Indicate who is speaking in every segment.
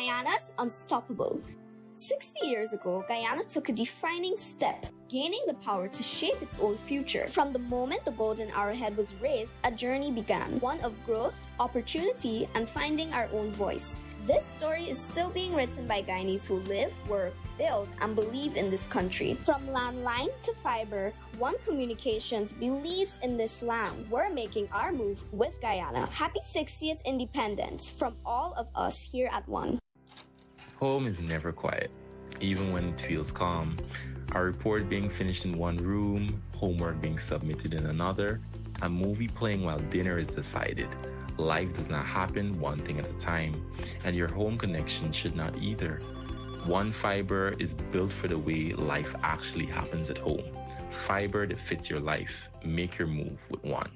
Speaker 1: Guyana's unstoppable. 60 years ago, Guyana took a defining step, gaining the power to shape its own future. From the moment the golden arrowhead was raised, a journey began, one of growth, opportunity, and finding our own voice. This story is still being written by Guyanese who live, work, build, and believe in this country. From landline to fiber, One Communications believes in this land. We're making our move with Guyana. Happy 60th independence from all of us here at One.
Speaker 2: Home is never quiet, even when it feels calm. A report being finished in one room, homework being submitted in another, a movie playing while dinner is decided. Life does not happen one thing at a time, and your home connection should not either. One Fiber is built for the way life actually happens at home. Fiber that fits your life. Make your move with One.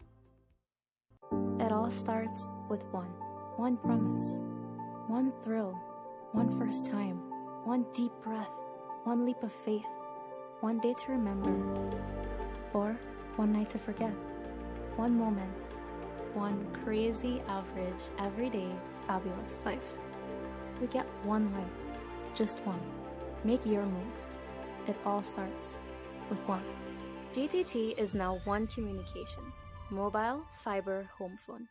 Speaker 3: It all starts with one promise, one thrill, one first time, one deep breath, one leap of faith, one day to remember, or one night to forget, one moment, one crazy, average, everyday, fabulous life. We get one life, just one. Make your move. It all starts with One. GTT is now One Communications, mobile, fiber, home phone.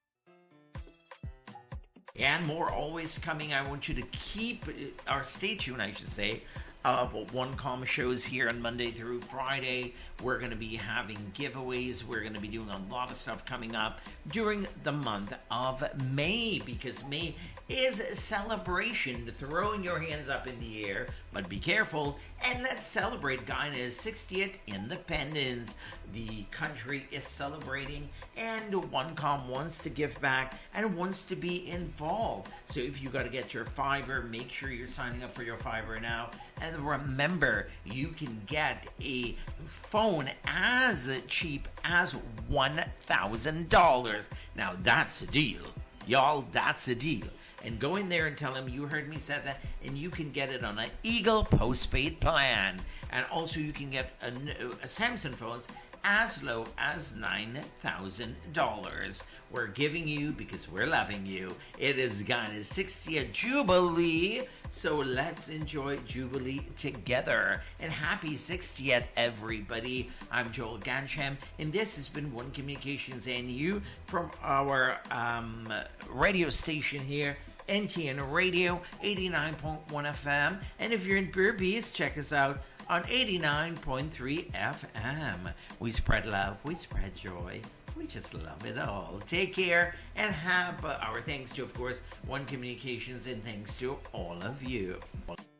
Speaker 4: And more always coming. I want you to stay tuned, I should say, of OneCom shows here on Monday through Friday. We're going to be having giveaways. We're going to be doing a lot of stuff coming up during the month of May, because May is a celebration, throwing your hands up in the air, but be careful, and let's celebrate Guyana's 60th independence. The country is celebrating, and OneCom wants to give back and wants to be involved. So if you got to get your fiber, make sure you're signing up for your fiber now. And remember, you can get a phone as cheap as $1,000. Now that's a deal. Y'all, that's a deal. And go in there and tell them you heard me say that, and you can get it on an Eagle postpaid plan. And also you can get a Samsung phones as low as $9,000. We're giving you because we're loving you. It is Guyana's 60th Jubilee, so let's enjoy Jubilee together. And happy 60th, everybody. I'm Joel Gansham, and this has been One Communications and you from our radio station here, NTN Radio 89.1 FM. And if you're in Berbice, check us out on 89.3 FM. We spread love, we spread joy, we just love it all. Take care, and have our thanks to, of course, One Communications, and thanks to all of you.